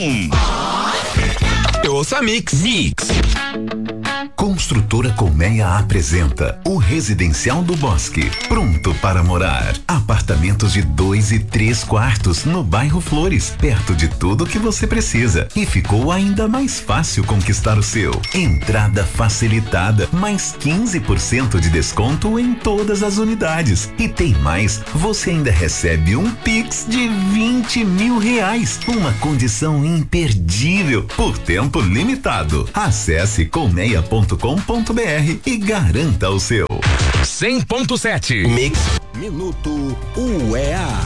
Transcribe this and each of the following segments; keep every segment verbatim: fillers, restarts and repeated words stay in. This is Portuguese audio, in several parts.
Eu ouço a Mix. Mix. Construtora Colmeia apresenta o Residencial do Bosque, pronto para morar. Apartamentos de dois e três quartos no bairro Flores, perto de tudo que você precisa. E ficou ainda mais fácil conquistar o seu. Entrada facilitada, mais quinze por cento de desconto em todas as unidades. E tem mais, você ainda recebe um Pix de vinte mil reais. Uma condição imperdível, por tempo limitado. Acesse colmeia ponto com ponto br e garanta o seu. cem ponto sete. Mix. Minuto U E A.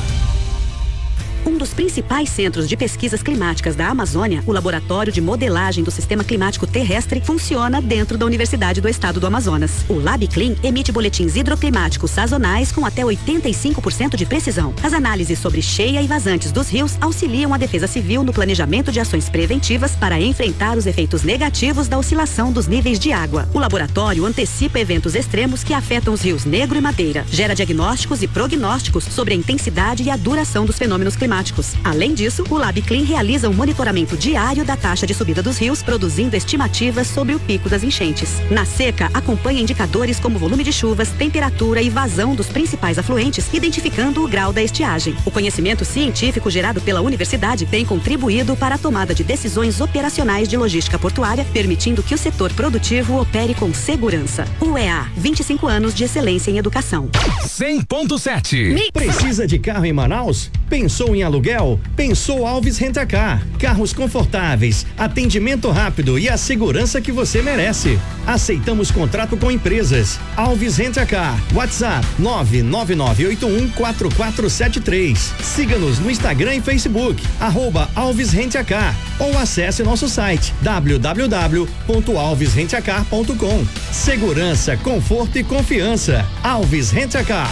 Um dos principais centros de pesquisas climáticas da Amazônia, o Laboratório de Modelagem do Sistema Climático Terrestre, funciona dentro da Universidade do Estado do Amazonas. O LabClim emite boletins hidroclimáticos sazonais com até oitenta e cinco por cento de precisão. As análises sobre cheia e vazantes dos rios auxiliam a Defesa Civil no planejamento de ações preventivas para enfrentar os efeitos negativos da oscilação dos níveis de água. O laboratório antecipa eventos extremos que afetam os rios Negro e Madeira, gera diagnósticos e prognósticos sobre a intensidade e a duração dos fenômenos climáticos. Além disso, o LabClim realiza um monitoramento diário da taxa de subida dos rios, produzindo estimativas sobre o pico das enchentes. Na seca, acompanha indicadores como volume de chuvas, temperatura e vazão dos principais afluentes, identificando o grau da estiagem. O conhecimento científico gerado pela universidade tem contribuído para a tomada de decisões operacionais de logística portuária, permitindo que o setor produtivo opere com segurança. U E A, vinte e cinco anos de excelência em educação. cem ponto sete. Precisa de carro em Manaus? Pensou em aluguel? Pensou Alves Rent-A-Car. Carros confortáveis, atendimento rápido e a segurança que você merece. Aceitamos contrato com empresas. Alves Rent-A-Car. WhatsApp nove nove nove oito um quatro quatro sete três. Siga-nos no Instagram e Facebook, arroba Alves Rent-A-Car, ou acesse nosso site w w w ponto alves rent a car ponto com. Segurança, conforto e confiança. Alves Rent-A-Car.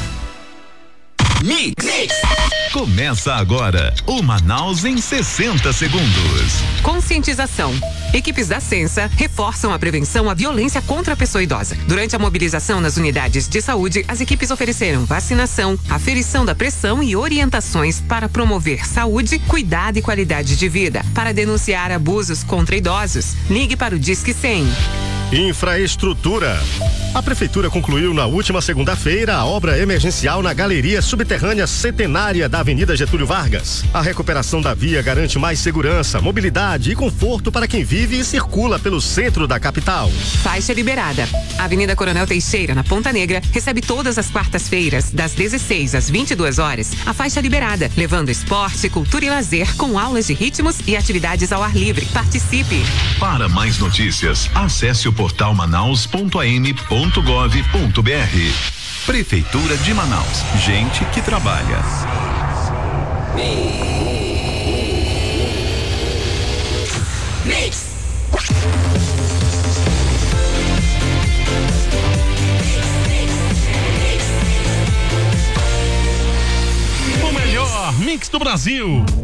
Mix. Mix. Começa agora o Manaus em sessenta segundos. Conscientização. Equipes da Sensa reforçam a prevenção à violência contra a pessoa idosa. Durante a mobilização nas unidades de saúde, as equipes ofereceram vacinação, aferição da pressão e orientações para promover saúde, cuidado e qualidade de vida. Para denunciar abusos contra idosos, ligue para o Disque cem. Infraestrutura. A Prefeitura concluiu na última segunda-feira a obra emergencial na galeria subterrânea centenária da Avenida Getúlio Vargas. A recuperação da via garante mais segurança, mobilidade e conforto para quem vive e circula pelo centro da capital. Faixa liberada. A Avenida Coronel Teixeira, na Ponta Negra, recebe todas as quartas-feiras, das dezesseis às vinte e duas horas, a faixa liberada, levando esporte, cultura e lazer com aulas de ritmos e atividades ao ar livre. Participe! Para mais notícias, acesse o portal manaus ponto a m ponto gov ponto br. Prefeitura de Manaus. Gente que trabalha. Mix. O melhor mix do Brasil.